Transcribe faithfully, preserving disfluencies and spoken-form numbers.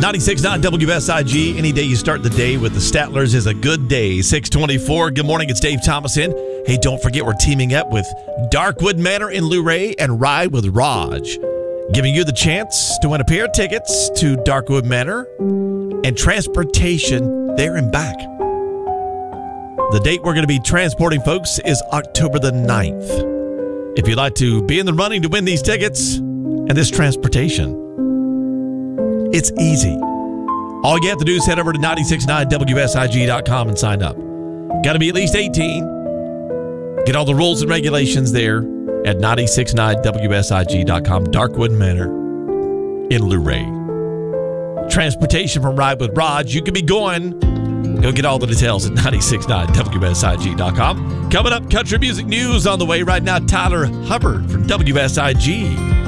ninety-six point nine W S I G. Any day you start the day with the Statlers is a good day. six twenty-four. Good morning. It's Dave Thomason. Hey, don't forget we're teaming up with Darkwood Manor in Luray and Ride with Raj, giving you the chance to win a pair of tickets to Darkwood Manor and transportation there and back. The date we're going to be transporting folks is October the ninth. If you'd like to be in the running to win these tickets and this transportation, it's easy. All you have to do is head over to ninety-six point nine W S I G dot com and sign up. Got to be at least eighteen. Get all the rules and regulations there at ninety-six point nine W S I G dot com. Darkwood Manor in Luray. Transportation from Ride with Raj. You could be going. Go get all the details at ninety-six point nine W S I G dot com. Coming up, country music news on the way right now. Tyler Hubbard from W S I G.